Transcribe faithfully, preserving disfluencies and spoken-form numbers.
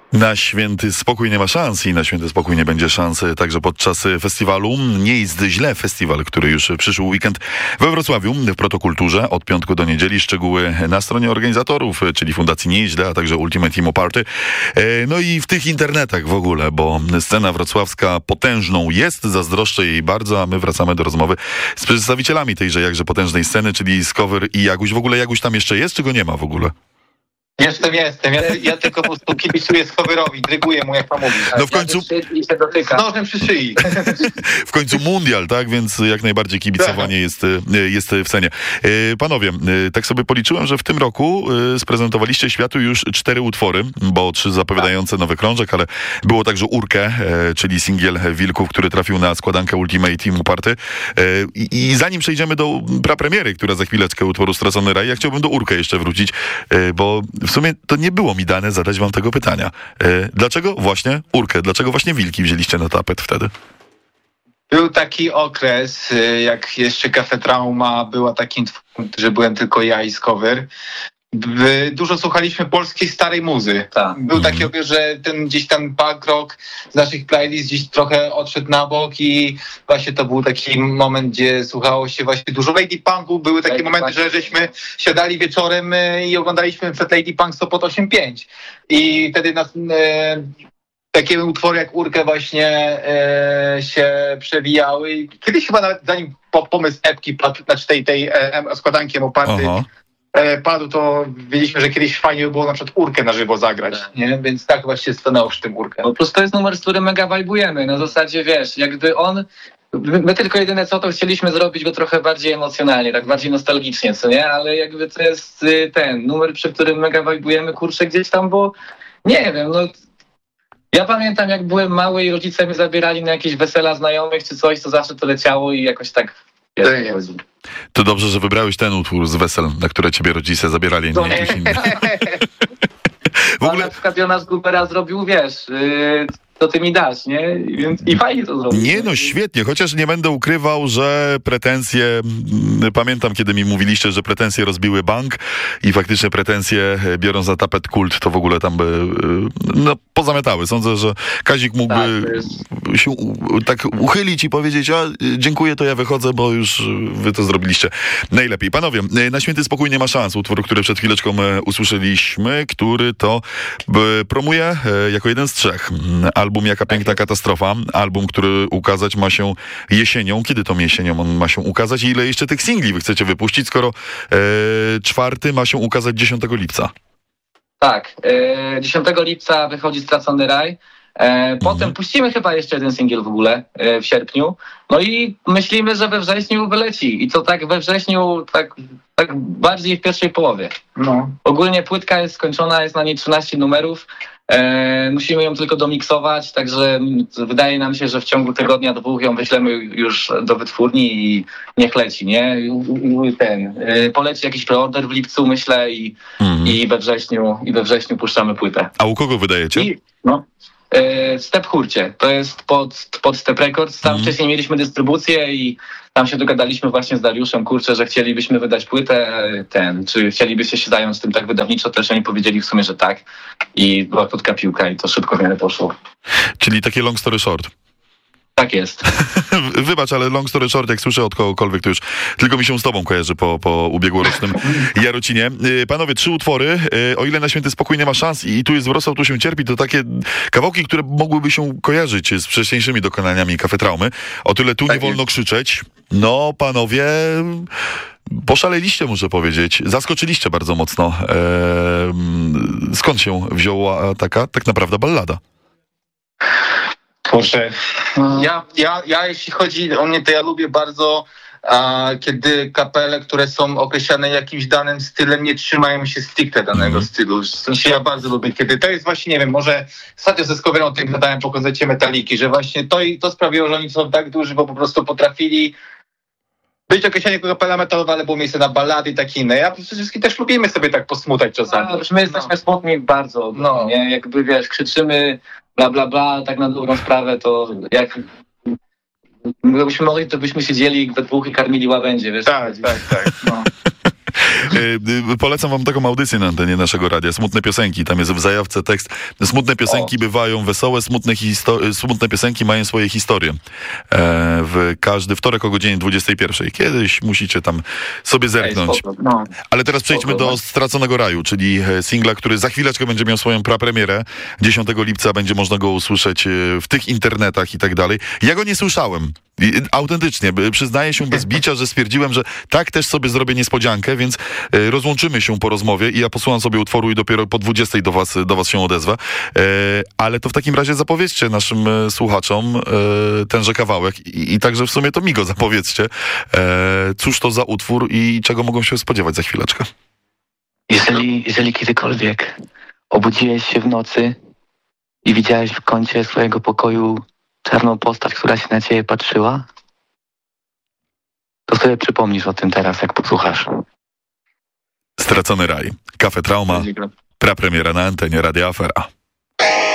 Na święty spokój nie ma szans i na święty spokój nie będzie szans także podczas festiwalu. Nie jest źle festiwal, który już przyszły weekend we Wrocławiu w Protokulturze od piątku do niedzieli. Szczegóły na stronie organizatorów, czyli Fundacji Nie jest źle, a także Ultimate Emo Party. No i w tych internetach w ogóle, bo scena wrocławska potężną jest, zazdroszczę jej bardzo, a my wracamy do rozmowy z przedstawicielami tejże jakże potężnej sceny, czyli Skover i Jaguś. W ogóle Jaguś tam jeszcze jest, czy go nie ma w ogóle? Jestem, jestem. Ja, ja tylko po prostu kibicuję Skoverowi, dryguję mu, jak pan mówi. No w końcu... I się dotyka. Z nożem przy szyi. W końcu mundial, tak? Więc jak najbardziej kibicowanie jest, jest w cenie. Panowie, tak sobie policzyłem, że w tym roku sprezentowaliście światu już cztery utwory, bo trzy zapowiadające nowy krążek, ale było także Urkę, czyli singiel Wilków, który trafił na składankę Ultimate Emo Party. I, I zanim przejdziemy do prapremiery, która za chwileczkę utworu Stracony Raj, ja chciałbym do Urkę jeszcze wrócić, bo w sumie to nie było mi dane zadać wam tego pytania. E, dlaczego właśnie Urkę? Dlaczego właśnie Wilki wzięliście na tapet wtedy? Był taki okres, jak jeszcze Cafe Trauma była takim, że byłem tylko ja i Skover. Dużo słuchaliśmy polskiej starej muzy. Ta. Był taki okres, że ten gdzieś tam punk rock z naszych playlist gdzieś trochę odszedł na bok i właśnie to był taki moment, gdzie słuchało się właśnie dużo Lady Punku. Były takie Lady momenty, Punk. Że żeśmy siadali wieczorem i oglądaliśmy przed Lady Punk Sopot osiem pięć. I wtedy nas... E, takie utwory jak Urkę właśnie e, się przewijały. I kiedyś chyba nawet zanim pomysł epki padł, znaczy tej, tej e, składanki Emo Party padł, to wiedzieliśmy, że kiedyś fajnie by było na przykład Urkę na żywo zagrać, nie? Więc tak właśnie stanęło przy tym Urkę. Po prostu to jest numer, z którym mega vibujemy. Na zasadzie, wiesz, jakby on... My tylko jedyne co, to chcieliśmy zrobić go trochę bardziej emocjonalnie, tak bardziej nostalgicznie, co nie? Ale jakby to jest ten numer, przy którym mega vibujemy, kurczę, gdzieś tam, bo nie wiem, no... Ja pamiętam, jak byłem mały i rodzice mnie zabierali na jakieś wesela znajomych czy coś, to zawsze to leciało i jakoś tak... Wiesz, to dobrze, że wybrałeś ten utwór z wesel, na które ciebie rodzice zabierali, nie jakiś inny. W ogóle... Na przykład Jonasz Gubera zrobił, wiesz... Yy... to ty mi dasz, nie? I fajnie to zrobić. Nie, no świetnie, chociaż nie będę ukrywał, że pretensje, pamiętam kiedy mi mówiliście, że pretensje rozbiły bank i faktycznie pretensje, biorąc za tapet Kult, to w ogóle tam by no, pozamiatały. Sądzę, że Kazik mógłby tak, jest... się tak uchylić i powiedzieć, a dziękuję, to ja wychodzę, bo już wy to zrobiliście najlepiej. Panowie, na święty spokój nie ma szans, utwór, który przed chwileczką usłyszeliśmy, który to promuje jako jeden z trzech album Jaka piękna katastrofa, album, który ukazać ma się jesienią. Kiedy tą jesienią on ma się ukazać i ile jeszcze tych singli wy chcecie wypuścić, skoro e, czwarty ma się ukazać dziesiątego lipca? Tak, e, dziesiątego lipca wychodzi Stracony Raj. E, potem mhm. puścimy chyba jeszcze jeden singiel w ogóle e, w sierpniu. No i myślimy, że we wrześniu wyleci. I to tak we wrześniu, tak, tak bardziej w pierwszej połowie. No. Ogólnie płytka jest skończona, jest na niej trzynaście numerów. E, musimy ją tylko domiksować, także wydaje nam się, że w ciągu tygodnia, dwóch ją wyślemy już do wytwórni i niech leci, nie? Ten, e, poleci jakiś preorder w lipcu, myślę, i, mhm. i, we wrześniu, i we wrześniu puszczamy płytę. A u kogo wydajecie? I, no. W Step Hurcie, to jest pod, pod Step Records, tam mm. wcześniej mieliśmy dystrybucję i tam się dogadaliśmy właśnie z Dariuszem, kurczę, że chcielibyśmy wydać płytę, ten, czy chcielibyście się zająć tym tak wydawniczo, też oni powiedzieli w sumie, że tak i była krótka piłka i to szybko w miarę poszło. Czyli takie long story short. Tak jest. Wybacz, ale long story short, jak słyszę od kogokolwiek, to już tylko mi się z tobą kojarzy po, po ubiegłorocznym Jarocinie. Panowie, trzy utwory. O ile na święty spokój nie ma szans i tu jest Wrocław, tu się cierpi, to takie kawałki, które mogłyby się kojarzyć z wcześniejszymi dokonaniami Cafe Traumy. O tyle tu tak nie wolno krzyczeć. No, panowie... Poszaleliście, muszę powiedzieć. Zaskoczyliście bardzo mocno. Eee, skąd się wzięła taka tak naprawdę ballada? Kurczę, ja, ja, ja jeśli chodzi o mnie, to ja lubię bardzo, a, kiedy kapele, które są określane jakimś danym stylem, nie trzymają się stricte danego mm. stylu. W sensie ja bardzo lubię, kiedy to jest właśnie, nie wiem, może ostatnio ze Skoverem o tym gadałem po koncercie Metaliki, że właśnie to, to sprawiło, że oni są tak duży, bo po prostu potrafili być określeni jako kapela metalowa, ale było miejsce na ballady i takie inne. Ja przede wszystkim też lubimy sobie tak posmutać czasami. No, my jesteśmy no. smutni bardzo, no. nie? Jakby wiesz, krzyczymy bla bla bla, tak na dobrą sprawę, to jak gdybyśmy mogli, to byśmy siedzieli we dwóch i karmili łabędzie, wiesz? Tak, tak, tak. No. Polecam wam taką audycję na antenie naszego radia. Smutne piosenki. Tam jest w zajawce tekst. Smutne piosenki o. bywają wesołe, smutne, histo- smutne piosenki mają swoje historie. W każdy wtorek o godzinie dwudziestej pierwszej. Kiedyś musicie tam sobie zerknąć. Ej, no. Ale teraz przejdźmy spoko. do Straconego Raju, czyli singla, który za chwileczkę będzie miał swoją prapremierę. dziesiątego lipca będzie można go usłyszeć w tych internetach i tak dalej. Ja go nie słyszałem. Autentycznie, przyznaję się bez bicia, że stwierdziłem, że tak też sobie zrobię niespodziankę, więc rozłączymy się po rozmowie i ja posłucham sobie utworu i dopiero po dwudziestej do was, do was się odezwę. Ale to w takim razie zapowiedzcie naszym słuchaczom tenże kawałek i, i także w sumie to mi go zapowiedzcie. Cóż to za utwór i czego mogą się spodziewać za chwileczkę? Jeżeli, jeżeli kiedykolwiek obudziłeś się w nocy i widziałeś w kącie swojego pokoju czarną postać, która się na ciebie patrzyła, to sobie przypomnisz o tym teraz, jak posłuchasz. Stracony Raj. Kafe Trauma. Prapremiera na antenie Radia Afera.